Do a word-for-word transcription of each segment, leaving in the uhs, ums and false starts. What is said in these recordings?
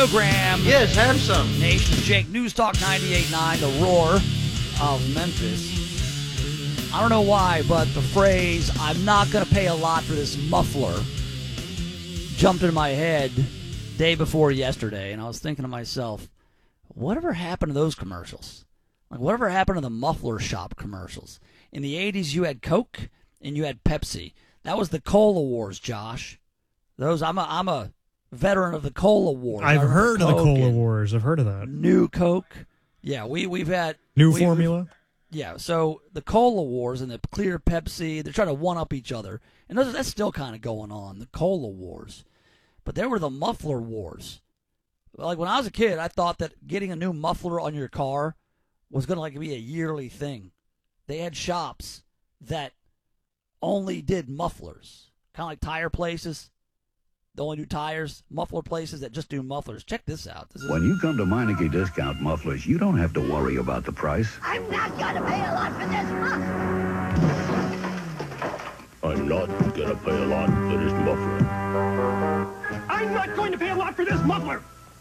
Graham. Yes, have some. Nation Jake, News Talk ninety-eight point nine, the roar of Memphis. I don't know why, but the phrase, I'm not going to pay a lot for this muffler, jumped into my head day before yesterday, and I was thinking to myself, whatever happened to those commercials? Like, whatever happened to the muffler shop commercials? In the eighties, you had Coke and you had Pepsi. That was the Cola Wars, Josh. Those I'm a I'm a veteran of the Cola Wars. I've heard of the Cola and Wars. I've heard of that. New Coke. Yeah, we we've had New we've, formula. Yeah, so the Cola Wars and the clear Pepsi, they're trying to one up each other, and those, that's still kind of going on. The Cola Wars, but there were the muffler wars. Like when I was a kid, I thought that getting a new muffler on your car was going to like be a yearly thing. They had shops that only did mufflers, kind of like tire places. They only do tires, muffler places that just do mufflers. Check this out. This is when you come to Meineke Discount Mufflers, you don't have to worry about the price. I'm not going to pay a lot for this muffler. I'm not going to pay a lot for this muffler. I'm not going to pay a lot for this muffler.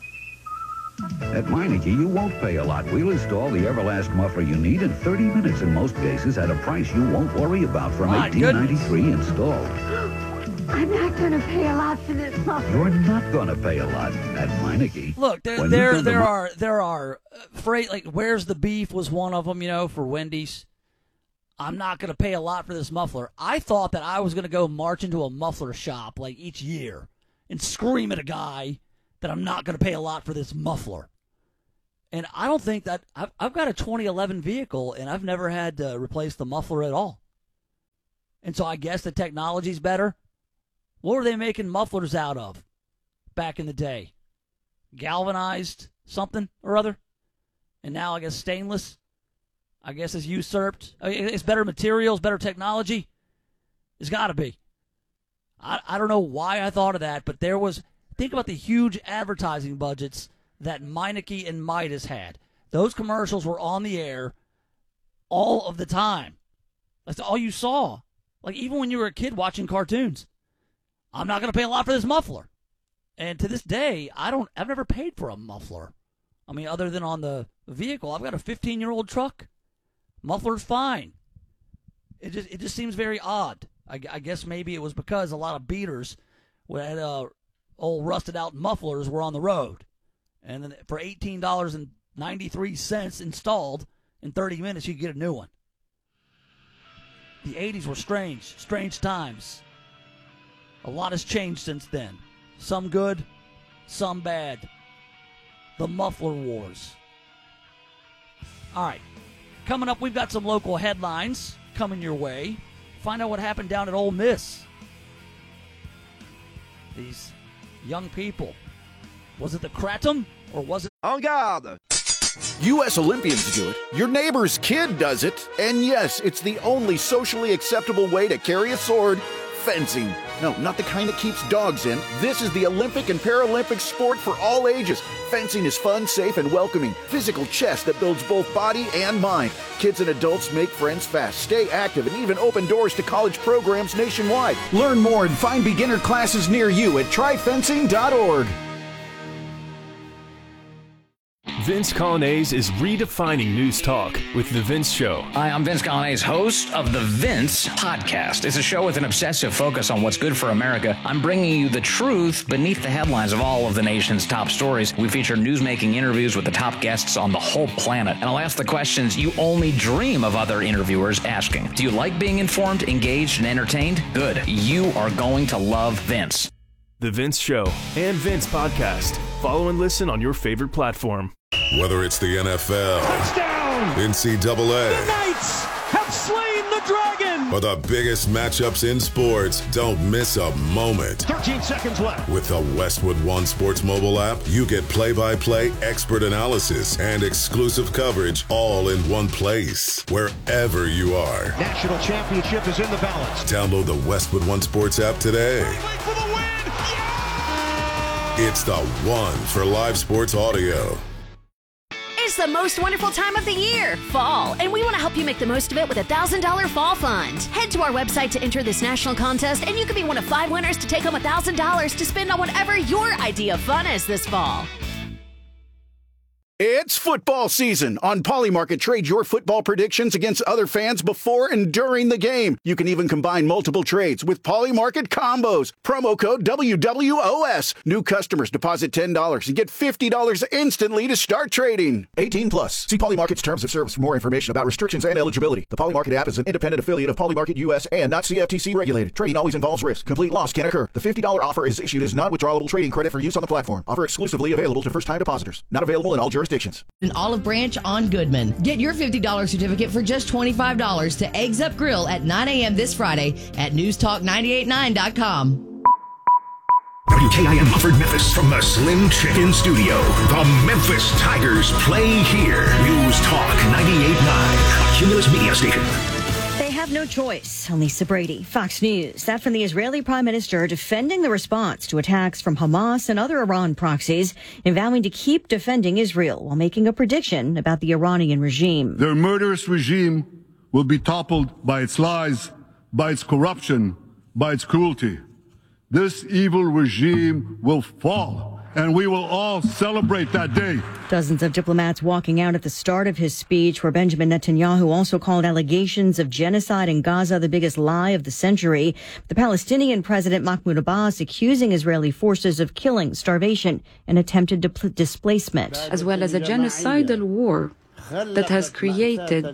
At Meineke, you won't pay a lot. We'll install the Everlast muffler you need in thirty minutes in most cases at a price you won't worry about from eighteen ninety-three installed. I'm not going to pay a lot for this muffler. You're not going to pay a lot at Meineke. Look, there there, there are there are uh, freight like Where's the Beef was one of them, you know, for Wendy's. I'm not going to pay a lot for this muffler. I thought that I was going to go march into a muffler shop like each year and scream at a guy that I'm not going to pay a lot for this muffler. And I don't think that I've, I've got a twenty eleven vehicle and I've never had to replace the muffler at all. And so I guess the technology's better. What were they making mufflers out of back in the day? Galvanized something or other? And now I guess stainless, I guess, is usurped. I mean, it's better materials, better technology. It's got to be. I, I don't know why I thought of that, but there was, think about the huge advertising budgets that Meineke and Midas had. Those commercials were on the air all of the time. That's all you saw. Like even when you were a kid watching cartoons. I'm not going to pay a lot for this muffler. And to this day, I don't, I've never paid for a muffler. I mean, other than on the vehicle. I've got a fifteen-year-old truck. Muffler's fine. It just it just seems very odd. I, I guess maybe it was because a lot of beaters with uh, old rusted-out mufflers were on the road. And then for eighteen dollars and ninety-three cents installed, in thirty minutes you could get a new one. The eighties were strange, strange times. A lot has changed since then. Some good, some bad. The muffler wars. All right. Coming up, we've got some local headlines coming your way. Find out what happened down at Ole Miss. These young people. Was it the Kratom or was it... En garde! U S Olympians do it. Your neighbor's kid does it. And yes, it's the only socially acceptable way to carry a sword. Fencing. No, not the kind that keeps dogs in. This is the Olympic and Paralympic sport for all ages. Fencing is fun, safe, and welcoming. Physical chess that builds both body and mind. Kids and adults make friends fast, stay active, and even open doors to college programs nationwide. Learn more and find beginner classes near you at try fencing dot org. Vince Colonnese is redefining news talk with The Vince Show. Hi, I'm Vince Colonnese, host of The Vince Podcast. It's a show with an obsessive focus on what's good for America. I'm bringing you the truth beneath the headlines of all of the nation's top stories. We feature newsmaking interviews with the top guests on the whole planet. And I'll ask the questions you only dream of other interviewers asking. Do you like being informed, engaged, and entertained? Good. You are going to love Vince. The Vince Show and Vince Podcast. Follow and listen on your favorite platform. Whether it's the N F L, touchdown, N C double A, the Knights have slain the dragon, or the biggest matchups in sports, don't miss a moment. thirteen seconds left. With the Westwood One Sports mobile app, you get play-by-play expert analysis and exclusive coverage all in one place, wherever you are. National championship is in the balance. Download the Westwood One Sports app today. For the win. Yeah! It's the one for live sports audio. It's the most wonderful time of the year, fall, and we want to help you make the most of it with a one thousand dollars fall fund. Head to our website to enter this national contest, and you could be one of five winners to take home one thousand dollars to spend on whatever your idea of fun is this fall. It's football season. On Polymarket, trade your football predictions against other fans before and during the game. You can even combine multiple trades with Polymarket combos. Promo code W W O S. New customers deposit ten dollars and get fifty dollars instantly to start trading. eighteen plus. See Polymarket's terms of service for more information about restrictions and eligibility. The Polymarket app is an independent affiliate of Polymarket U S and not C F T C regulated. Trading always involves risk. Complete loss can occur. The fifty dollars offer is issued as non-withdrawable trading credit for use on the platform. Offer exclusively available to first-time depositors. Not available in all jurisdictions. An Olive Branch on Goodman. Get your fifty dollars certificate for just twenty-five dollars to Eggs Up Grill at nine a.m. this Friday at news talk nine eight nine dot com. W K I M offered Memphis from the Slim Chicken Studio. The Memphis Tigers play here. News Talk ninety-eight point nine, Cumulus Media Station. They have no choice. Lisa Brady, Fox News. That from the Israeli Prime Minister defending the response to attacks from Hamas and other Iran proxies, and vowing to keep defending Israel while making a prediction about the Iranian regime. Their murderous regime will be toppled by its lies, by its corruption, by its cruelty. This evil regime will fall, and we will all celebrate that day. Dozens of diplomats walking out at the start of his speech, where Benjamin Netanyahu also called allegations of genocide in Gaza the biggest lie of the century. The Palestinian president Mahmoud Abbas accusing Israeli forces of killing, starvation, and attempted di- displacement. As well as a genocidal war that has created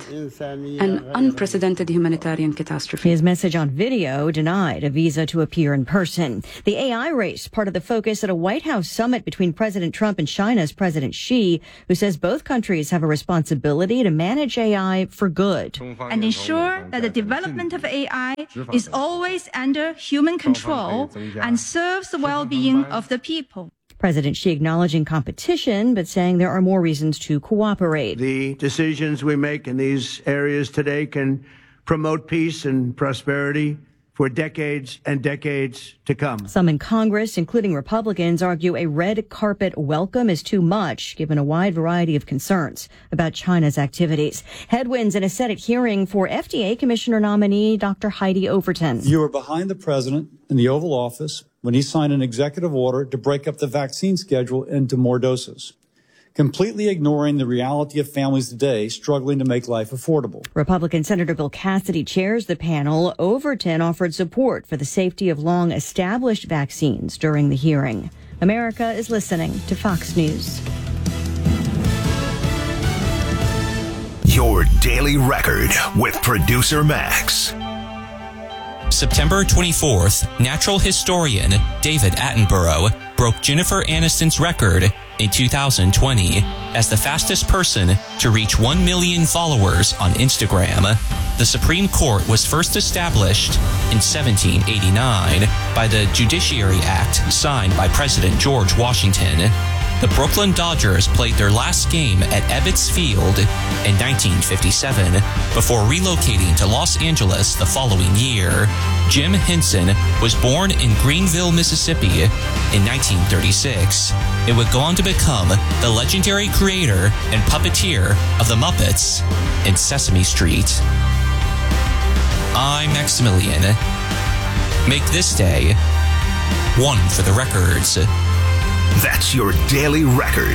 an unprecedented humanitarian catastrophe. His message on video denied a visa to appear in person. The A I race, part of the focus at a White House summit between President Trump and China's President Xi, who says both countries have a responsibility to manage A I for good. And ensure that the development of A I is always under human control and serves the well-being of the people. President Xi acknowledging competition, but saying there are more reasons to cooperate. The decisions we make in these areas today can promote peace and prosperity for decades and decades to come. Some in Congress, including Republicans, argue a red carpet welcome is too much, given a wide variety of concerns about China's activities. Headwinds in a Senate hearing for F D A Commissioner nominee Doctor Heidi Overton. You were behind the president in the Oval Office when he signed an executive order to break up the vaccine schedule into more doses, completely ignoring the reality of families today struggling to make life affordable. Republican Senator Bill Cassidy chairs the panel. Overton offered support for the safety of long-established vaccines during the hearing. America is listening to Fox News. Your Daily Record with producer Max. September twenty-fourth, natural historian David Attenborough broke Jennifer Aniston's record in two thousand twenty as the fastest person to reach one million followers on Instagram. The Supreme Court was first established in seventeen eighty-nine by the Judiciary Act signed by President George Washington. The Brooklyn Dodgers played their last game at Ebbets Field in nineteen fifty-seven before relocating to Los Angeles the following year. Jim Henson was born in Greenville, Mississippi in nineteen thirty-six. It would go on to become the legendary creator and puppeteer of the Muppets and Sesame Street. I'm Maximilian. Make this day one for the records. That's your Daily Record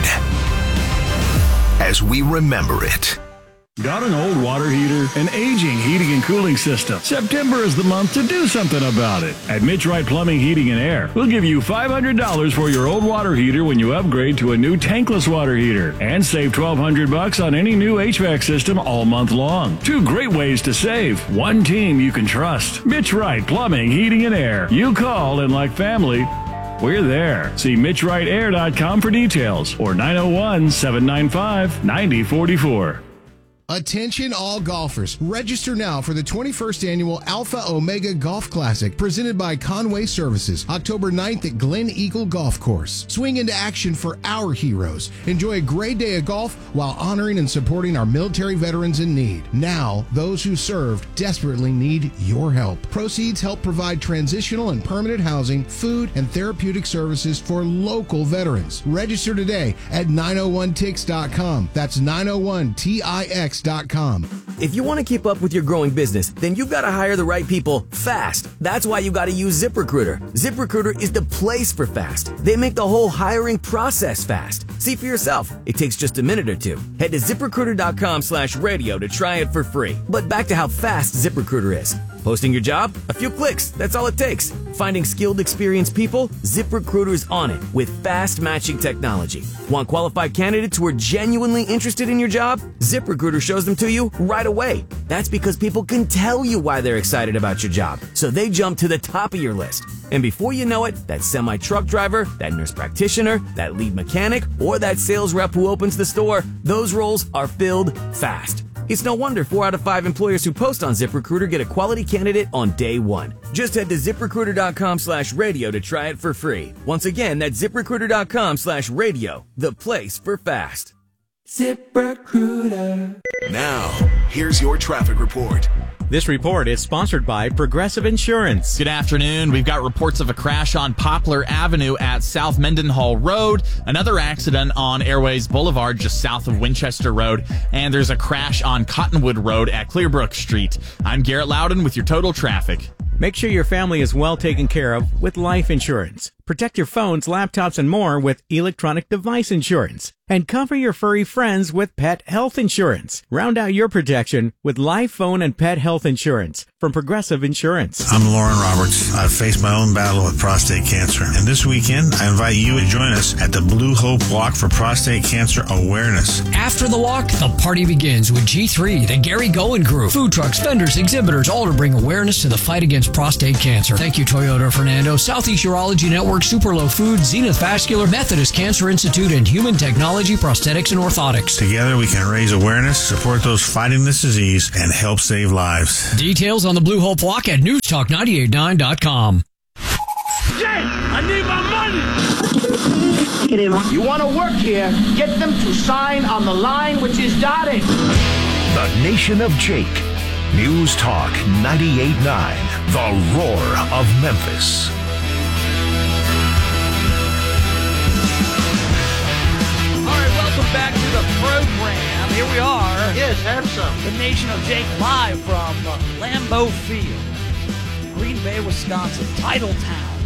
as we remember it. Got an old water heater? An aging heating and cooling system? September is the month to do something about it. At Mitch Wright Plumbing, Heating and Air, we'll give you five hundred dollars for your old water heater when you upgrade to a new tankless water heater, and save twelve hundred bucks on any new H V A C system all month long. Two great ways to save. One team you can trust. Mitch Wright Plumbing, Heating and Air. You call, and like family, we're there. See Mitch Wright Air dot com for details or nine oh one, seven nine five, nine oh four four. Attention all golfers. Register now for the twenty-first Annual Alpha Omega Golf Classic presented by Conway Services, October ninth at Glen Eagle Golf Course. Swing into action for our heroes. Enjoy a great day of golf while honoring and supporting our military veterans in need. Now, those who served desperately need your help. Proceeds help provide transitional and permanent housing, food, and therapeutic services for local veterans. Register today at nine oh one tix dot com. That's nine oh one tix dot com. If you want to keep up with your growing business, then you've got to hire the right people fast. That's why you got to use ZipRecruiter. ZipRecruiter is the place for fast. They make the whole hiring process fast. See for yourself. It takes just a minute or two. Head to ZipRecruiter.com slash radio to try it for free. But back to how fast ZipRecruiter is. Posting your job? A few clicks. That's all it takes. Finding skilled, experienced people? ZipRecruiter's on it with fast matching technology. Want qualified candidates who are genuinely interested in your job? ZipRecruiter shows them to you right away. That's because people can tell you why they're excited about your job, so they jump to the top of your list. And before you know it, that semi-truck driver, that nurse practitioner, that lead mechanic, or that sales rep who opens the store, those roles are filled fast. It's no wonder four out of five employers who post on ZipRecruiter get a quality candidate on day one. Just head to ZipRecruiter.com slash radio to try it for free. Once again, that's ZipRecruiter.com slash radio, the place for fast. ZipRecruiter. Now, here's your traffic report. This report is sponsored by Progressive Insurance. Good afternoon. We've got reports of a crash on Poplar Avenue at South Mendenhall Road, another accident on Airways Boulevard just south of Winchester Road, and there's a crash on Cottonwood Road at Clearbrook Street. I'm Garrett Loudon with your total traffic. Make sure your family is well taken care of with life insurance. Protect your phones, laptops, and more with electronic device insurance. And cover your furry friends with pet health insurance. Round out your protection with life, phone, and pet health insurance from Progressive Insurance. I'm Lauren Roberts. I've faced my own battle with prostate cancer. And this weekend, I invite you to join us at the Blue Hope Walk for Prostate Cancer Awareness. After the walk, the party begins with G three, the Gary Goen Crew. Food trucks, vendors, exhibitors, all to bring awareness to the fight against prostate cancer. Thank you, Toyota Fernando, Southeast Urology Network, Superlow Foods, Zenith Vascular, Methodist Cancer Institute, and Human Technology Prosthetics and Orthotics. Together we can raise awareness, support those fighting this disease, and help save lives. Details on the Blue Hope Walk at news talk nine eight nine dot com. Jay, I need my money! You want to work here, get them to sign on the line which is dotted. The Nation of Jake. News Talk ninety-eight point nine. The Roar of Memphis. Welcome back to the program. Here we are. Yes, have some. The Nation of Jake live from Lambeau Field, Green Bay, Wisconsin, title town.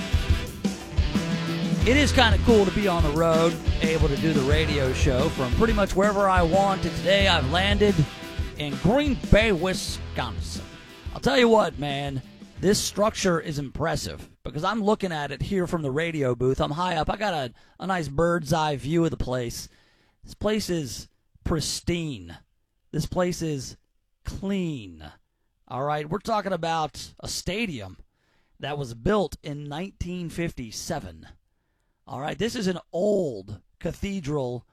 It is kind of cool to be on the road, able to do the radio show from pretty much wherever I want. And today I've landed in Green Bay, Wisconsin. I'll tell you what, man, this structure is impressive because I'm looking at it here from the radio booth. I'm high up. I got a, a nice bird's eye view of the place. This place is pristine. This place is clean. All right, we're talking about a stadium that was built in nineteen fifty-seven. All right, this is an old cathedral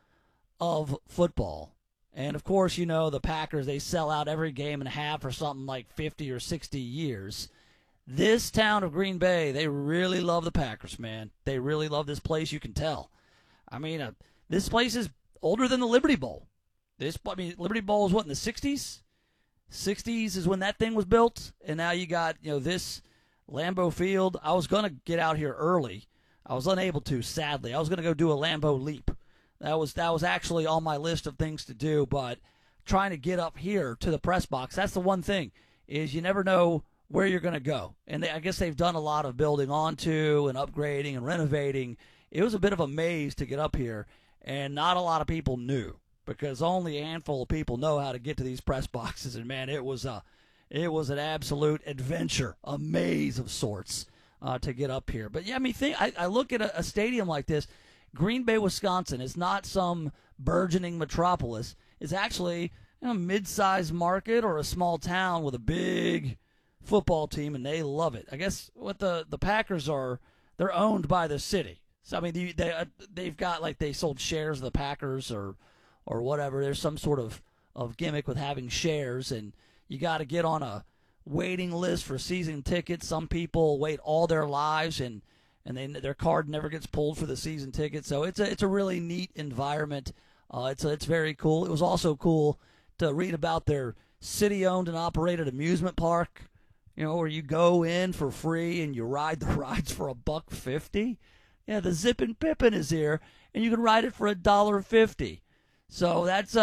of football. And, of course, you know, the Packers, they sell out every game and a half for something like fifty or sixty years. This town of Green Bay, they really love the Packers, man. They really love this place, you can tell. I mean, uh, this place is older than the Liberty Bowl. This, I mean, Liberty Bowl was what, in the sixties? sixties is when that thing was built, and now you got, you know, this Lambeau Field. I was going to get out here early. I was unable to, sadly. I was going to go do a Lambeau Leap. That was that was actually on my list of things to do, but trying to get up here to the press box, that's the one thing, is you never know where you're going to go. And they, I guess they've done a lot of building onto and upgrading and renovating. It was a bit of a maze to get up here, and not a lot of people knew because only a handful of people know how to get to these press boxes. And, man, it was, a, it was an absolute adventure, a maze of sorts uh, to get up here. But, yeah, I mean, think, I, I look at a, a stadium like this. Green Bay, Wisconsin is not some burgeoning metropolis. It's actually a you know, mid-sized market or a small town with a big football team, and they love it. I guess what the, the Packers are, they're owned by the city. So, I mean, they, they, uh, they've got, like, they sold shares of the Packers or or whatever. There's some sort of, of gimmick with having shares, and you got to get on a waiting list for season tickets. Some people wait all their lives, and and they, their card never gets pulled for the season ticket. So it's a it's a really neat environment. Uh, it's a, it's very cool. It was also cool to read about their city-owned and operated amusement park, you know, where you go in for free and you ride the rides for a buck fifty. Yeah, the Zippin' Pippin' is here, and you can ride it for a dollar fifty. So that's uh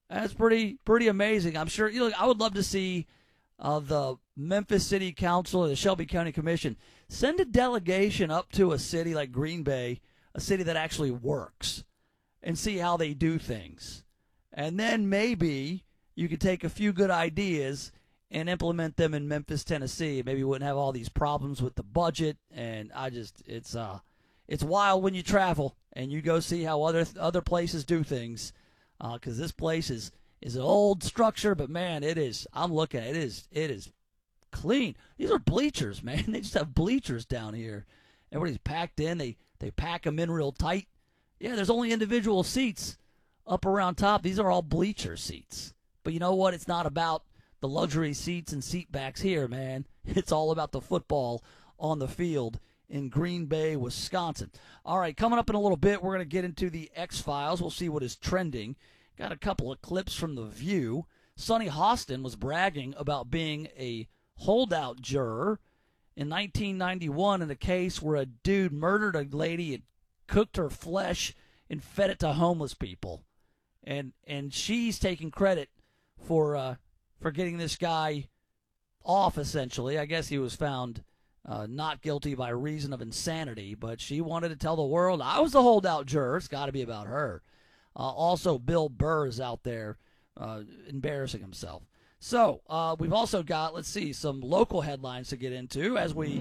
That's pretty pretty amazing. I'm sure. You know, I would love to see uh, the Memphis City Council or the Shelby County Commission send a delegation up to a city like Green Bay, a city that actually works, and see how they do things. And then maybe you could take a few good ideas and implement them in Memphis, Tennessee. Maybe you wouldn't have all these problems with the budget. And I just, it's uh, it's wild when you travel and you go see how other other places do things. Because uh, this place is, is an old structure, but man, it is. I'm looking at it. It is it is clean. These are bleachers, man. They just have bleachers down here. Everybody's packed in. They they pack them in real tight. Yeah, there's only individual seats up around top. These are all bleacher seats. But you know what? It's not about the luxury seats and seat backs here, man. It's all about the football on the field in Green Bay, Wisconsin. All right, coming up in a little bit, we're going to get into the X-Files. We'll see what is trending. Got a couple of clips from The View. Sonny Hostin was bragging about being a holdout juror in nineteen ninety-one in a case where a dude murdered a lady and cooked her flesh and fed it to homeless people. And and she's taking credit for uh, for getting this guy off, essentially. I guess he was found Uh, not guilty by reason of insanity, but she wanted to tell the world, I was the holdout juror. It's got to be about her. Uh, also, Bill Burr is out there uh, embarrassing himself. So, uh, we've also got, let's see, some local headlines to get into as we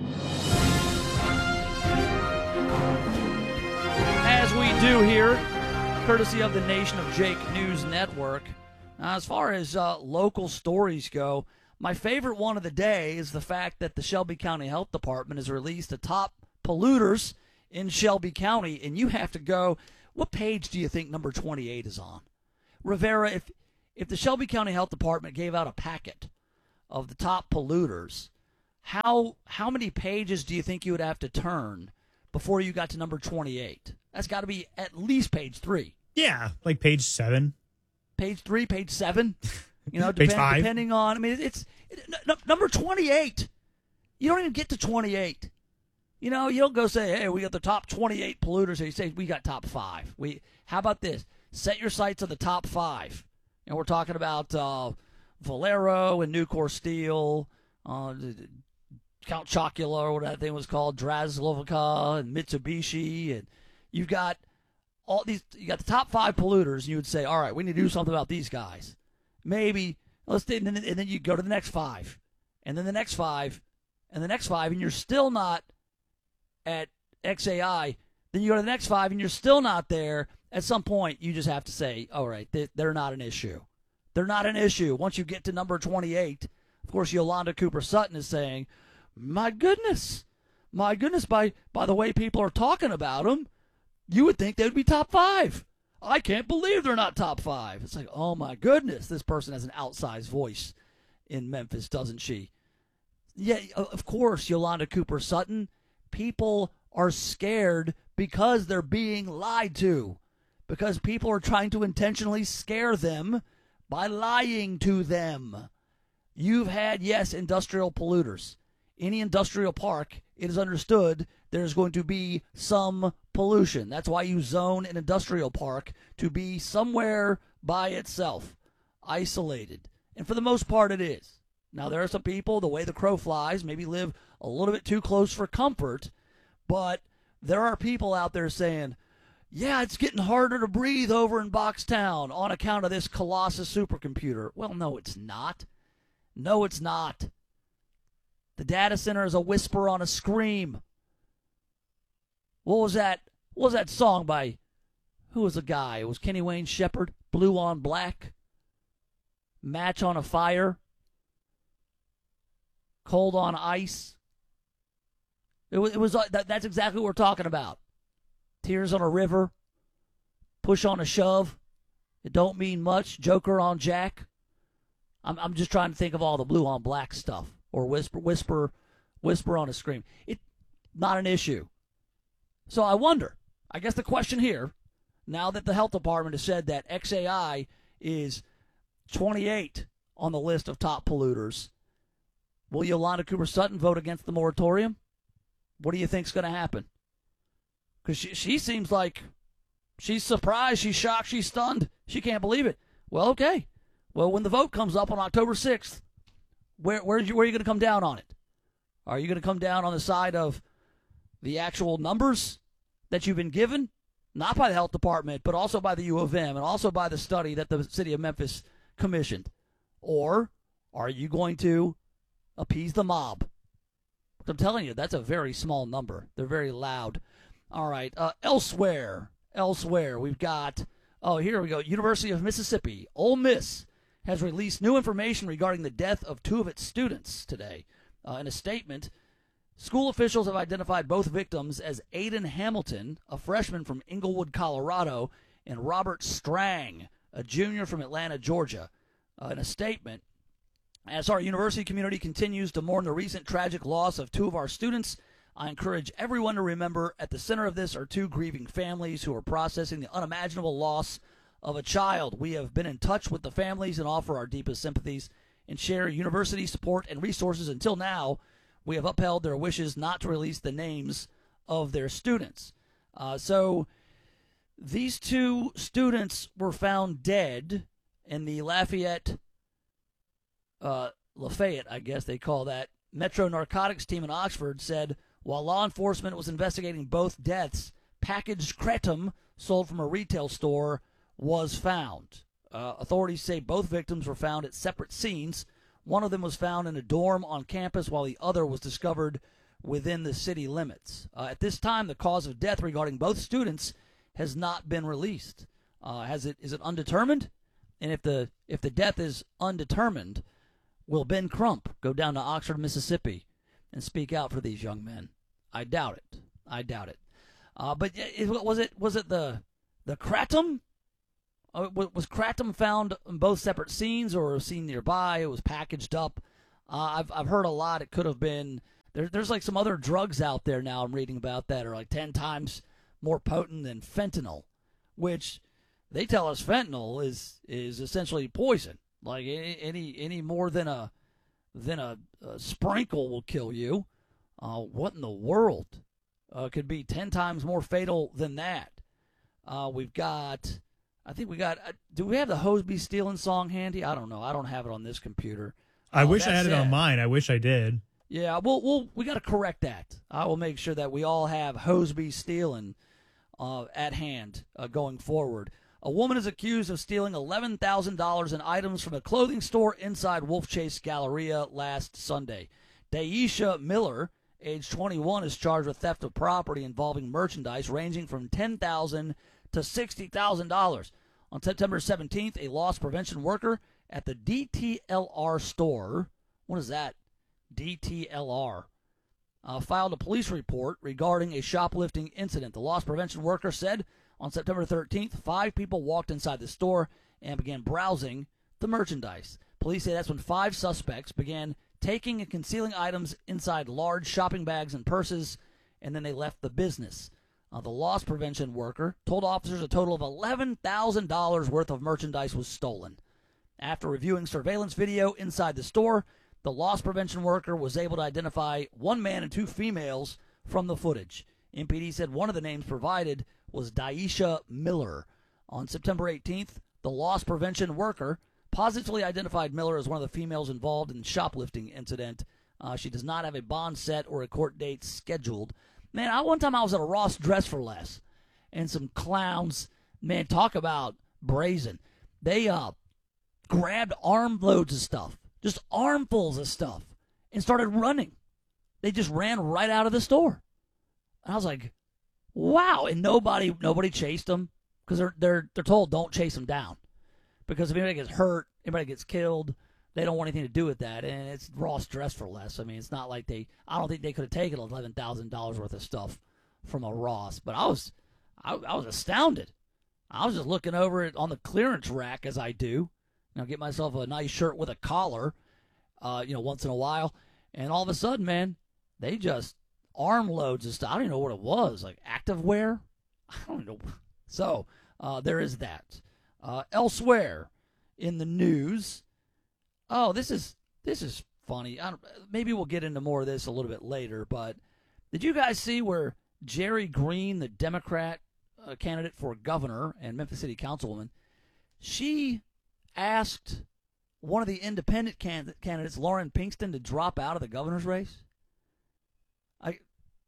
as we do here, courtesy of the Nation of Jake News Network. Now, as far as uh, local stories go, my favorite one of the day is the fact that the Shelby County Health Department has released the top polluters in Shelby County, and you have to go, what page do you think number twenty-eight is on? Rivera, if if the Shelby County Health Department gave out a packet of the top polluters, how how many pages do you think you would have to turn before you got to number twenty-eight? That's got to be at least page three. Yeah, like page seven. Page three, page seven? You know, Page depend, five. depending on, I mean, it's it, n- number twenty-eight. You don't even get to twenty-eight. You know, you don't go say, hey, we got the top twenty-eight polluters. You say, we got top five. We, how about this? Set your sights on the top five. And we're talking about uh, Valero and Nucor Steel, uh, Count Chocula, or what that thing was called, Draslovica and Mitsubishi. And you've got all these, you got the top five polluters, and you would say, all right, we need to do something about these guys. Maybe, let's do, and then, and then you go to the next five, and then the next five, and the next five, and you're still not at X A I. Then you go to the next five, and you're still not there. At some point, you just have to say, all right, they, they're not an issue. They're not an issue. Once you get to number twenty-eight, of course, Yolanda Cooper Sutton is saying, my goodness, my goodness, by, by the way people are talking about them, you would think they would be top five. I can't believe they're not top five. It's like, oh, my goodness, this person has an outsized voice in Memphis, doesn't she? Yeah, of course, Yolanda Cooper Sutton. People are scared because they're being lied to, because people are trying to intentionally scare them by lying to them. You've had, yes, industrial polluters. Any industrial park, it is understood there's going to be some pollution. That's why you zone an industrial park to be somewhere by itself, isolated. And for the most part, it is. Now, there are some people, the way the crow flies, maybe live a little bit too close for comfort, but there are people out there saying, yeah, it's getting harder to breathe over in Boxtown on account of this Colossus supercomputer. Well, no, it's not. No, it's not. The data center is a whisper on a scream. What was that? What was that song by, who was the guy? It was Kenny Wayne Shepherd, Blue on Black, Match on a Fire, Cold on Ice. It was, it was that, that's exactly what we're talking about. Tears on a River, Push on a Shove, It don't mean much, Joker on Jack. I'm I'm just trying to think of all the Blue on Black stuff, or Whisper Whisper Whisper on a Scream. It not an issue. So I wonder, I guess the question here, now that the health department has said that X A I is twenty-eight on the list of top polluters, will Yolanda Cooper Sutton vote against the moratorium? What do you think's going to happen? Because she, she seems like she's surprised, she's shocked, she's stunned. She can't believe it. Well, okay. Well, when the vote comes up on October sixth, where where, you, where are you going to come down on it? Are you going to come down on the side of the actual numbers that you've been given? Not by the health department, but also by the U of M and also by the study that the city of Memphis commissioned. Or are you going to appease the mob? I'm telling you, that's a very small number. They're very loud. All right. Uh, elsewhere, elsewhere, we've got, oh, here we go. University of Mississippi, Ole Miss, has released new information regarding the death of two of its students today. Uh, in a statement, school officials have identified both victims as Aiden Hamilton, a freshman from Inglewood, Colorado, and Robert Strang, a junior from Atlanta, Georgia. Uh, in a statement, as our university community continues to mourn the recent tragic loss of two of our students, I encourage everyone to remember at the center of this are two grieving families who are processing the unimaginable loss of a child. We have been in touch with the families and offer our deepest sympathies and share university support and resources. Until now, we have upheld their wishes not to release the names of their students. Uh, so these two students were found dead in the Lafayette, uh, Lafayette, I guess they call that, Metro Narcotics team in Oxford said while law enforcement was investigating both deaths, packaged kratom sold from a retail store was found. Uh, authorities say both victims were found at separate scenes. One of them was found in a dorm on campus while the other was discovered within the city limits. Uh, at this time, the cause of death regarding both students has not been released. Uh, has it? Is it undetermined? And if the if the death is undetermined, will Ben Crump go down to Oxford, Mississippi, and speak out for these young men? I doubt it. I doubt it. Uh, but it, was it was it the the kratom? Uh, was kratom found in both separate scenes or a scene nearby? It was packaged up. Uh, I've I've heard a lot. It could have been there, there's like some other drugs out there now I'm reading about that are like ten times more potent than fentanyl, which they tell us fentanyl is is essentially poison. Like any any, any more than a than a, a sprinkle will kill you. Uh, what in the world uh, could be ten times more fatal than that? Uh, we've got. I think we got. Uh, do we have the Hoseby Stealing song handy? I don't know. I don't have it on this computer. I uh, wish I had it on mine. I wish I did. Yeah, we'll, we'll we got to correct that. I will make sure that we all have Hoseby Stealing uh, at hand uh, going forward. A woman is accused of stealing eleven thousand dollars in items from a clothing store inside Wolf Chase Galleria last Sunday. Daisha Miller, age twenty-one, is charged with theft of property involving merchandise ranging from ten thousand dollars to sixty thousand dollars. On September seventeenth, a loss prevention worker at the D T L R store, what is that? D T L R, uh, filed a police report regarding a shoplifting incident. The loss prevention worker said on September thirteenth, five people walked inside the store and began browsing the merchandise. Police say that's when five suspects began taking and concealing items inside large shopping bags and purses, and then they left the business. Uh, the loss prevention worker told officers a total of eleven thousand dollars worth of merchandise was stolen. After reviewing surveillance video inside the store, the loss prevention worker was able to identify one man and two females from the footage. M P D said one of the names provided was Daisha Miller. On September eighteenth, the loss prevention worker positively identified Miller as one of the females involved in the shoplifting incident. Uh, she does not have a bond set or a court date scheduled. Man, I, one time I was at a Ross Dress for Less, and some clowns, man, talk about brazen. They uh, grabbed armloads of stuff, just armfuls of stuff, and started running. They just ran right out of the store. And I was like, wow. And nobody nobody chased them because they're, they're, they're told don't chase them down. Because if anybody gets hurt, anybody gets killed, they don't want anything to do with that, and it's Ross Dress for Less. I mean, it's not like they. I don't think they could have taken eleven thousand dollars worth of stuff from a Ross. But I was, I, I was astounded. I was just looking over it on the clearance rack as I do. You know, get myself a nice shirt with a collar, uh, you know, once in a while, and all of a sudden, man, they just armloads of stuff. I don't even know what it was, like activewear. I don't know. So uh, there is that. Uh, elsewhere in the news. Oh, this is this is funny. I don't, maybe we'll get into more of this a little bit later, but did you guys see where Jerry Green, the Democrat uh, candidate for governor and Memphis City Councilwoman, she asked one of the independent can- candidates, Lauren Pinkston, to drop out of the governor's race? I,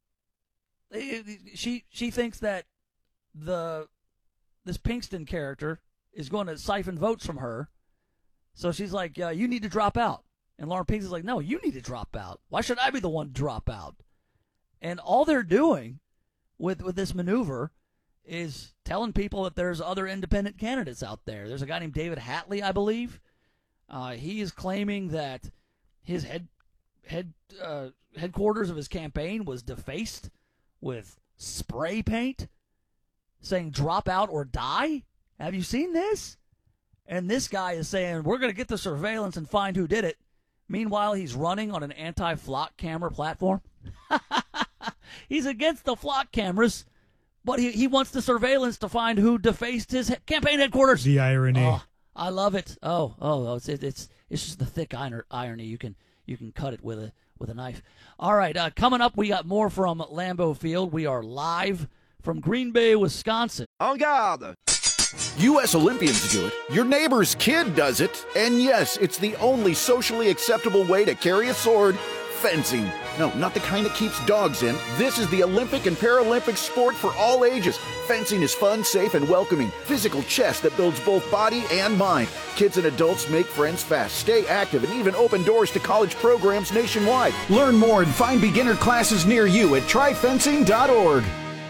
she she thinks that the this Pinkston character is going to siphon votes from her, so she's like, uh, "You need to drop out." And Lauren Pinkston's like, "No, you need to drop out. Why should I be the one to drop out?" And all they're doing with with this maneuver is telling people that there's other independent candidates out there. There's a guy named David Hatley, I believe. Uh, he is claiming that his head head uh, headquarters of his campaign was defaced with spray paint, saying "drop out or die." Have you seen this? And this guy is saying, "We're going to get the surveillance and find who did it." Meanwhile, he's running on an anti-flock camera platform. He's against the flock cameras, but he, he wants the surveillance to find who defaced his he- campaign headquarters. The irony. Oh, I love it. Oh, oh, oh it's it, it's it's just the thick ir- irony. You can you can cut it with a with a knife. All right, uh, coming up, we got more from Lambeau Field. We are live from Green Bay, Wisconsin. En garde! U S Olympians do it, your neighbor's kid does it, and yes, it's the only socially acceptable way to carry a sword, fencing. No, not the kind that keeps dogs in. This is the Olympic and Paralympic sport for all ages. Fencing is fun, safe, and welcoming. Physical chess that builds both body and mind. Kids and adults make friends fast, stay active, and even open doors to college programs nationwide. Learn more and find beginner classes near you at try fencing dot org.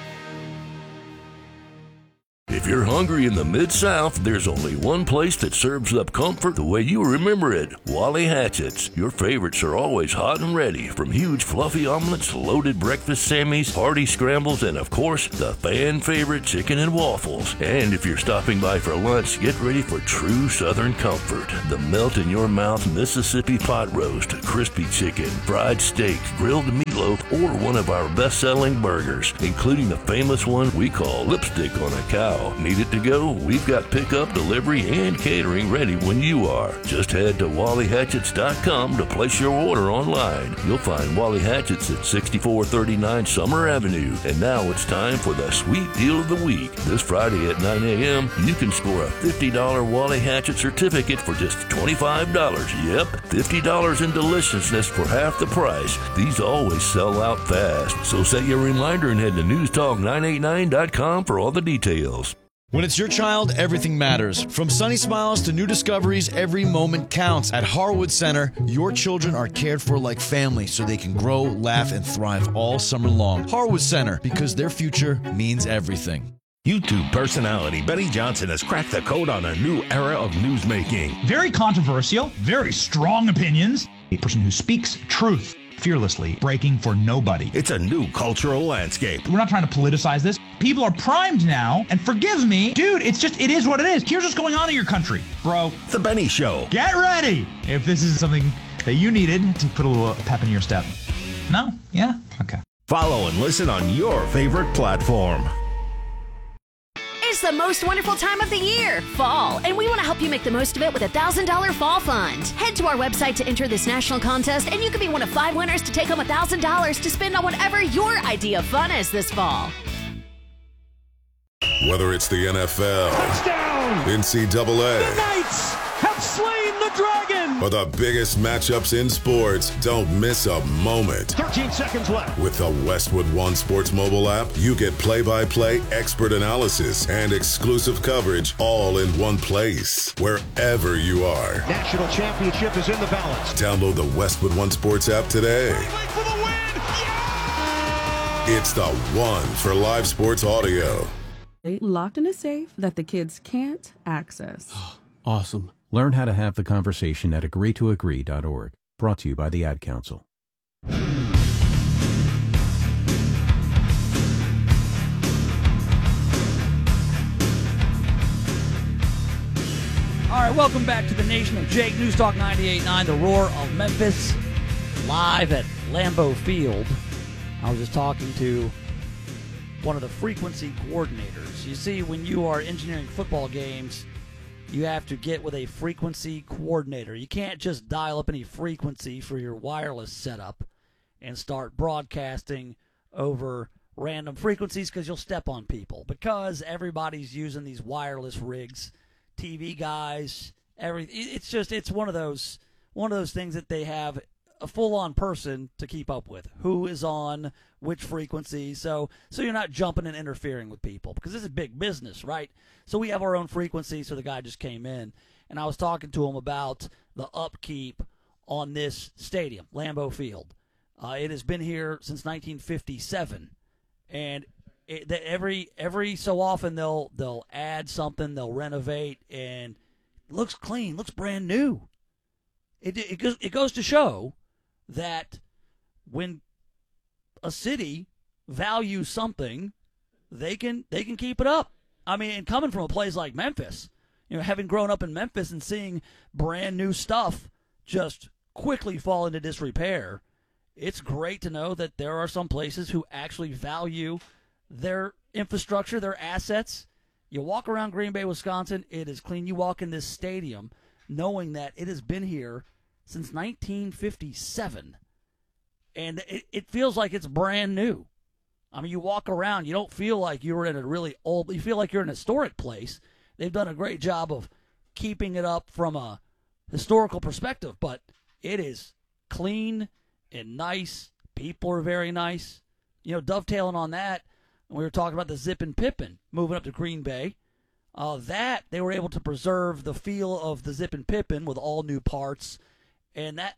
If you're hungry in the Mid-South, there's only one place that serves up comfort the way you remember it. Wally Hatchett's. Your favorites are always hot and ready, from huge fluffy omelets, loaded breakfast sammies, hearty scrambles, and of course, the fan favorite chicken and waffles. And if you're stopping by for lunch, get ready for true Southern comfort. The melt-in-your-mouth Mississippi pot roast, crispy chicken, fried steak, grilled meatloaf, or one of our best-selling burgers, including the famous one we call lipstick on a cow. Need it to go? We've got pickup, delivery, and catering ready when you are. Just head to wally hatchets dot com to place your order online. You'll find Wally Hatchets at sixty-four thirty-nine Summer Avenue. And now it's time for the sweet deal of the week. This Friday at nine a.m., you can score a fifty dollars Wally Hatchet certificate for just twenty-five dollars. Yep, fifty dollars in deliciousness for half the price. These always sell out fast. So set your reminder and head to news talk nine eighty-nine dot com for all the details. When it's your child, everything matters. From sunny smiles to new discoveries, every moment counts. At Harwood Center, your children are cared for like family so they can grow, laugh, and thrive all summer long. Harwood Center, because their future means everything. YouTube personality Benny Johnson has cracked the code on a new era of newsmaking. Very controversial, very strong opinions. A person who speaks truth fearlessly, breaking for nobody. It's a new cultural landscape. We're not trying to politicize this. People are primed now, and forgive me, dude, it's just, it is what it is. Here's what's going on in your country, bro. The Benny Show. Get ready if this is something that you needed to put a little pep in your step. No? Yeah? Okay. Follow and listen on your favorite platform. It's the most wonderful time of the year, fall, and we want to help you make the most of it with a one thousand dollars Fall Fund. Head to our website to enter this national contest, and you could be one of five winners to take home one thousand dollars to spend on whatever your idea of fun is this fall. Whether it's the N F L, touchdown, N C double A, the Knights have slain the dragon, or the biggest matchups in sports, don't miss a moment. thirteen seconds left. With the Westwood One Sports mobile app, you get play-by-play, expert analysis, and exclusive coverage all in one place, wherever you are. National championship is in the balance. Download the Westwood One Sports app today. For the win! Yeah! It's the one for live sports audio. Locked in a safe that the kids can't access. Awesome. Learn how to have the conversation at agree to agree dot org. Brought to you by the Ad Council. All right, welcome back to the Nation of Jake. News Talk ninety-eight point nine, the Roar of Memphis, live at Lambeau Field. I was just talking to one of the frequency coordinators. You see, when you are engineering football games, you have to get with a frequency coordinator. You can't just dial up any frequency for your wireless setup and start broadcasting over random frequencies because you'll step on people. Because everybody's using these wireless rigs, T V guys, every. It's just it's one of those one of those things that they have a full-on person to keep up with. Who is on which frequency? So so you're not jumping and interfering with people because this is big business, right? So we have our own frequency. So the guy just came in, and I was talking to him about the upkeep on this stadium, Lambeau Field. Uh, it has been here since nineteen fifty-seven, and it, the, every every so often they'll they'll add something, they'll renovate, and it looks clean, looks brand new. It it goes it goes to show that when a city values something, they can they can keep it up. I mean, and coming from a place like Memphis, you know, having grown up in Memphis and seeing brand new stuff just quickly fall into disrepair, it's great to know that there are some places who actually value their infrastructure, their assets. You walk around Green Bay, Wisconsin, it is clean. You walk in this stadium knowing that it has been here since nineteen fifty-seven, and it, it feels like it's brand new. I mean, you walk around, you don't feel like you're in a really old, you feel like you're in a historic place. They've done a great job of keeping it up from a historical perspective, but it is clean and nice. People are very nice. You know, dovetailing on that, we were talking about the Zip and Pippin moving up to Green Bay. Uh, that, they were able to preserve the feel of the Zip and Pippin with all new parts. And that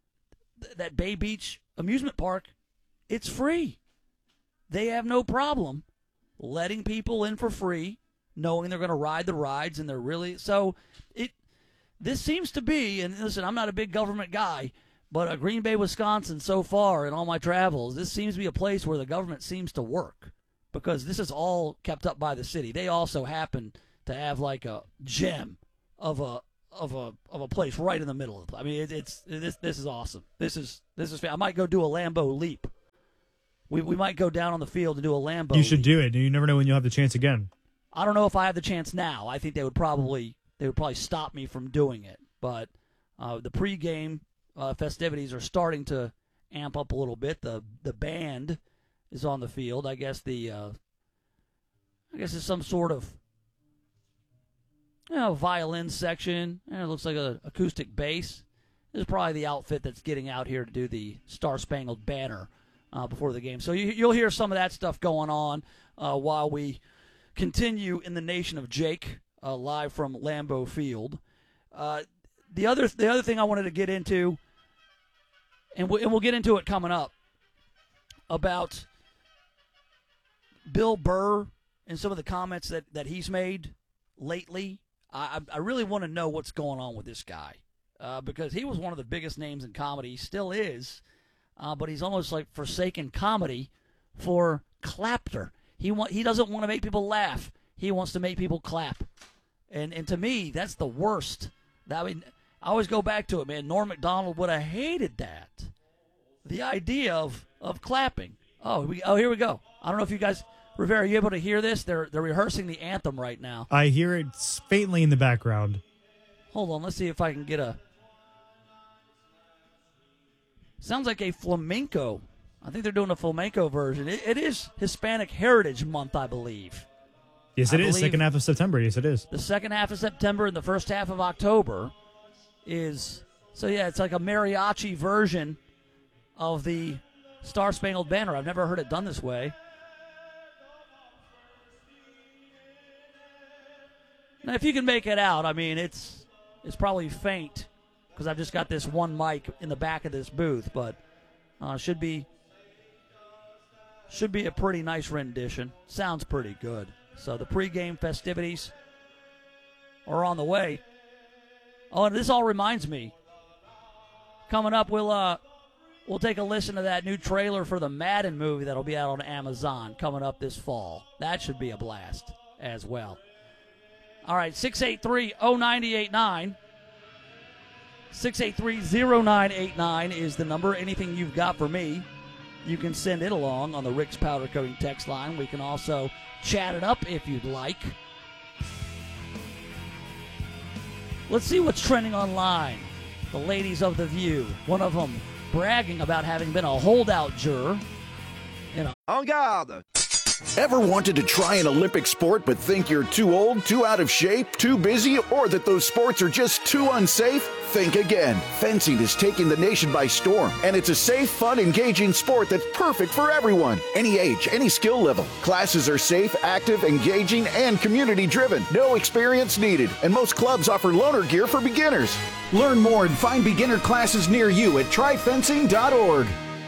that Bay Beach amusement park, it's free. They have no problem letting people in for free, knowing they're going to ride the rides, and they're really so. It this seems to be, and listen, I'm not a big government guy, but uh, Green Bay, Wisconsin, so far in all my travels, this seems to be a place where the government seems to work because this is all kept up by the city. They also happen to have like a gem of a. of a of a place right in the middle of it. I mean, it, it's it, this this is awesome. This is this is. I might go do a Lambeau leap. We we might go down on the field and do a Lambeau. You should leap. do it. You never know when you'll have the chance again. I don't know if I have the chance now. I think they would probably they would probably stop me from doing it. But uh, the pregame uh, festivities are starting to amp up a little bit. The the band is on the field. I guess the uh, I guess it's some sort of. You know, violin section. And it looks like an acoustic bass. This is probably the outfit that's getting out here to do the Star Spangled Banner uh, before the game. So you, you'll hear some of that stuff going on uh, while we continue in the Nation of Jake uh, live from Lambeau Field. Uh, the other the other thing I wanted to get into, and we'll, and we'll get into it coming up, about Bill Burr and some of the comments that, that he's made lately. I, I really want to know what's going on with this guy uh, because he was one of the biggest names in comedy. He still is, uh, but he's almost like forsaken comedy for clapter. He want, he doesn't want to make people laugh. He wants to make people clap. And and to me, that's the worst. I mean, I always go back to it, man. Norm Macdonald would have hated that. The idea of, of clapping. Oh, we, oh, here we go. I don't know if you guys... Rivera, are you able to hear this? They're they're rehearsing the anthem right now. I hear it faintly in the background. Hold on, let's see if I can get a... Sounds like a flamenco. I think they're doing a flamenco version. It, it is Hispanic Heritage Month, I believe. Yes, it I is. Second half of September. Yes, it is. The second half of September and the first half of October is... So, yeah, it's like a mariachi version of the Star Spangled Banner. I've never heard it done this way. Now, if you can make it out, I mean, it's it's probably faint because I've just got this one mic in the back of this booth, but uh, should be should be a pretty nice rendition. Sounds pretty good. So the pregame festivities are on the way. Oh, and this all reminds me. Coming up, we'll uh we'll take a listen to that new trailer for the Madden movie that'll be out on Amazon coming up this fall. That should be a blast as well. All right, six eight three, oh nine eight nine. six eight three, oh nine eight nine is the number. Anything you've got for me, you can send it along on the Rick's Powder Coating text line. We can also chat it up if you'd like. Let's see what's trending online. The ladies of The View, one of them bragging about having been a holdout juror. You know. En garde! Ever wanted to try an Olympic sport but think you're too old, too out of shape, too busy, or that those sports are just too unsafe? Think again. Fencing is taking the nation by storm, and it's a safe, fun, engaging sport that's perfect for everyone. Any age, any skill level. Classes are safe, active, engaging, and community-driven. No experience needed, and most clubs offer loaner gear for beginners. Learn more and find beginner classes near you at try fencing dot org.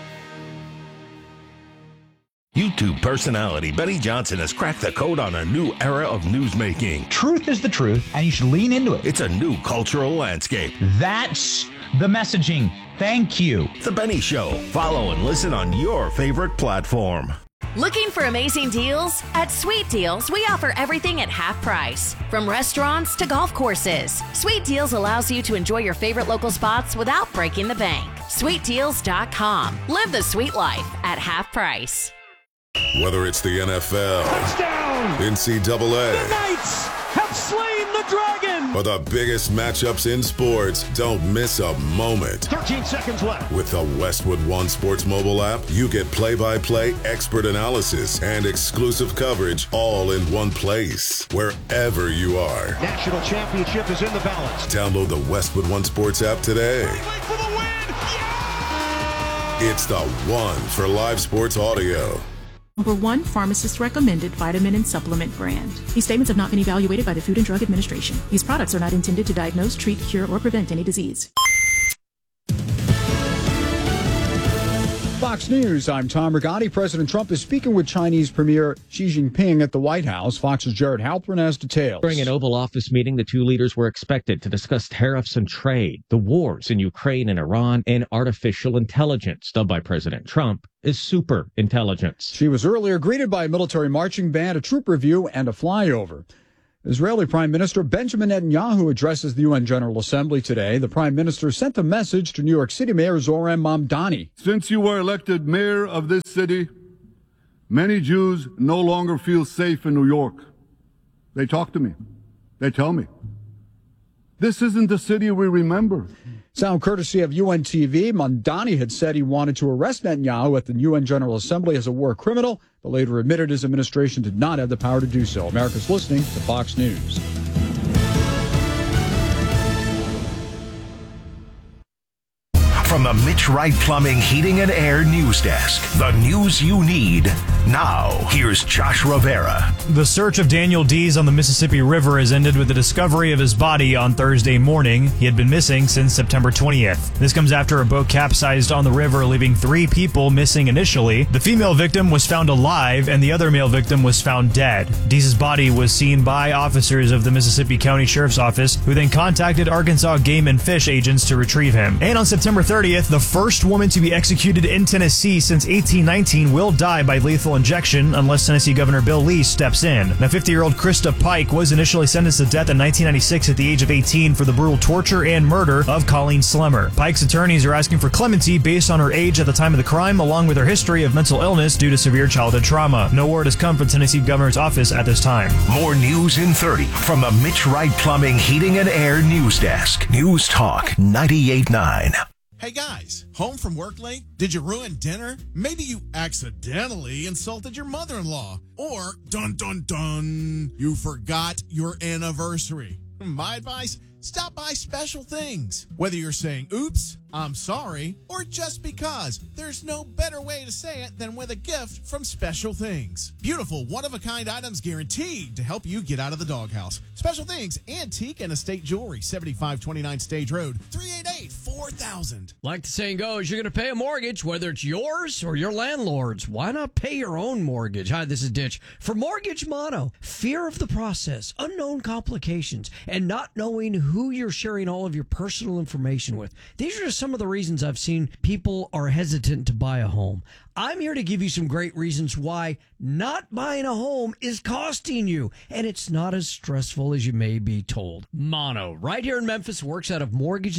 YouTube personality Benny Johnson has cracked the code on a new era of newsmaking. Truth is the truth, and you should lean into it. It's a new cultural landscape. That's the messaging. Thank you. The Benny Show. Follow and listen on your favorite platform. Looking for amazing deals? At Sweet Deals, we offer everything at half price. From restaurants to golf courses. Sweet Deals allows you to enjoy your favorite local spots without breaking the bank. sweet deals dot com. Live the sweet life at half price. Whether it's the N F L, touchdown, N C double A, the Knights have slain the dragon, or the biggest matchups in sports, don't miss a moment. thirteen seconds left. With the Westwood One Sports mobile app, you get play-by-play expert analysis and exclusive coverage all in one place, wherever you are. National championship is in the balance. Download the Westwood One Sports app today. For the win. Yeah! It's the one for live sports audio. Number one pharmacist recommended vitamin and supplement brand. These statements have not been evaluated by the Food and Drug Administration. These products are not intended to diagnose, treat, cure, or prevent any disease. Fox News, I'm Tom Rigotti. President Trump is speaking with Chinese Premier Xi Jinping at the White House. Fox's Jared Halpern has details. During an Oval Office meeting, the two leaders were expected to discuss tariffs and trade, the wars in Ukraine and Iran, and artificial intelligence, dubbed by President Trump as super intelligence. She was earlier greeted by a military marching band, a troop review, and a flyover. Israeli Prime Minister Benjamin Netanyahu addresses the U N General Assembly today. The Prime Minister sent a message to New York City Mayor Zoran Mamdani. Since you were elected mayor of this city, many Jews no longer feel safe in New York. They talk to me. They tell me. This isn't the city we remember. Sound courtesy of U N T V. Mamdani had said he wanted to arrest Netanyahu at the U N General Assembly as a war criminal, but later admitted his administration did not have the power to do so. America's listening to Fox News. From the Mitch Wright Plumbing, Heating, and Air News Desk, the news you need now. Here's Josh Rivera. The search of Daniel Dees on the Mississippi River has ended with the discovery of his body on Thursday morning. He had been missing since September twentieth. This comes after a boat capsized on the river, leaving three people missing initially. The female victim was found alive, and the other male victim was found dead. Dees' body was seen by officers of the Mississippi County Sheriff's Office, who then contacted Arkansas Game and Fish agents to retrieve him. And on September thirtieth, the first woman to be executed in Tennessee since eighteen nineteen will die by lethal injection unless Tennessee Governor Bill Lee steps in. Now, fifty-year-old Krista Pike was initially sentenced to death in nineteen ninety-six at the age of eighteen for the brutal torture and murder of Colleen Slemmer. Pike's attorneys are asking for clemency based on her age at the time of the crime, along with her history of mental illness due to severe childhood trauma. No word has come from Tennessee Governor's office at this time. More news in thirty from the Mitch Wright Plumbing, Heating, and Air News Desk. News Talk ninety-eight point nine. Hey guys, home from work late? Did you ruin dinner? Maybe you accidentally insulted your mother-in-law. Or, dun dun dun, you forgot your anniversary. My advice, stop by Special Things. Whether you're saying, oops, I'm sorry, or just because, there's no better way to say it than with a gift from Special Things. Beautiful, one-of-a-kind items guaranteed to help you get out of the doghouse. Special Things, antique and estate jewelry, seventy-five twenty-nine Stage Road, three eight eight, four thousand. Like the saying goes, you're going to pay a mortgage, whether it's yours or your landlord's. Why not pay your own mortgage? Hi, this is Ditch. For Mortgage Mono, fear of the process, unknown complications, and not knowing who you're sharing all of your personal information with. These are just some of the reasons I've seen people are hesitant to buy a home. I'm here to give you some great reasons why not buying a home is costing you, and it's not as stressful as you may be told. Mono, right here in Memphis, works out of Mortgage Investor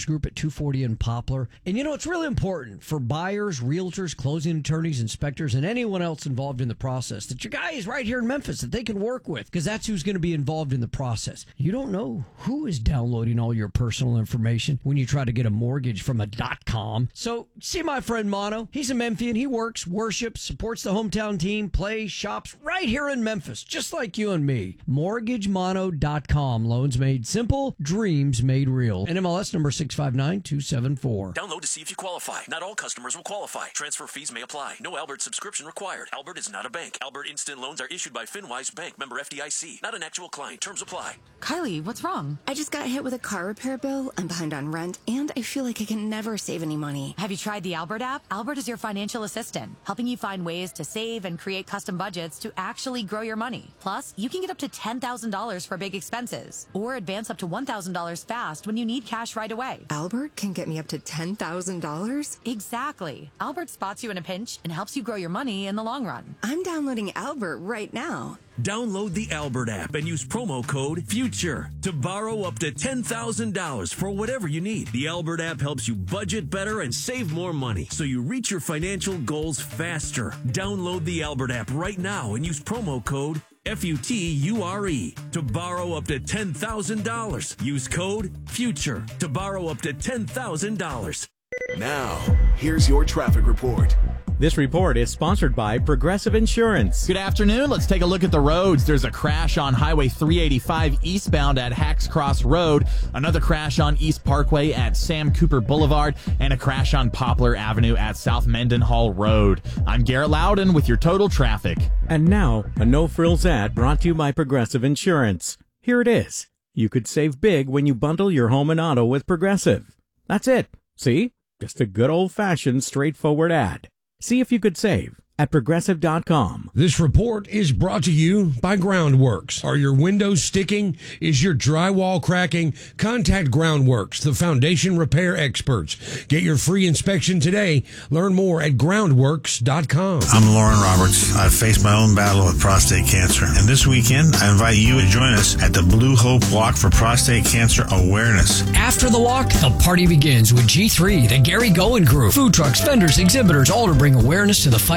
Realtors Group at two forty in Poplar. And you know, it's really important for buyers, realtors, closing attorneys, inspectors, and anyone else involved in the process that your guy is right here in Memphis that they can work with, because that's who's going to be involved in the process. You don't know who is downloading all your personal information when you try to get a mortgage from a .com. So see my friend Mono. He's a Memphian. He works, worships, supports the hometown team, plays, shops right here in Memphis, just like you and me. mortgage mono dot com. Loans made simple, dreams made real. N M L S number six five nine two seven four. Download to see if you qualify. Not all customers will qualify. Transfer fees may apply. No Albert subscription required. Albert is not a bank. Albert Instant Loans are issued by FinWise Bank, member F D I C. Not an actual client. Terms apply. Kylie, what's wrong? I just got hit with a car repair bill. I'm behind on rent, and I feel like I can never save any money. Have you tried the Albert app? Albert is your financial assistant, helping you find ways to save and create custom budgets to actually grow your money. Plus, you can get up to ten thousand dollars for big expenses, or advance up to one thousand dollars fast when you need cash right away. Albert can get me up to ten thousand dollars? Exactly. Albert spots you in a pinch and helps you grow your money in the long run. I'm downloading Albert right now. Download the Albert app and use promo code FUTURE to borrow up to ten thousand dollars for whatever you need. The Albert app helps you budget better and save more money, so you reach your financial goals faster. Download the Albert app right now and use promo code F U T U R E to borrow up to ten thousand dollars. Use code FUTURE to borrow up to ten thousand dollars. Now, here's your traffic report. This report is sponsored by Progressive Insurance. Good afternoon. Let's take a look at the roads. There's a crash on Highway three eighty-five eastbound at Hacks Cross Road, another crash on East Parkway at Sam Cooper Boulevard, and a crash on Poplar Avenue at South Mendenhall Road. I'm Garrett Loudon with your total traffic. And now, a no-frills ad brought to you by Progressive Insurance. Here it is. You could save big when you bundle your home and auto with Progressive. That's it. See? Just a good old-fashioned, straightforward ad. See if you could save at progressive dot com. This report is brought to you by Groundworks. Are your windows sticking? Is your drywall cracking? Contact Groundworks, the foundation repair experts. Get your free inspection today. Learn more at groundworks dot com. I'm Lauren Roberts. I've faced my own battle with prostate cancer. And this weekend, I invite you to join us at the Blue Hope Walk for Prostate Cancer Awareness. After the walk, the party begins with G three, the Gary Goen Group. Food trucks, vendors, exhibitors, all to bring awareness to the fight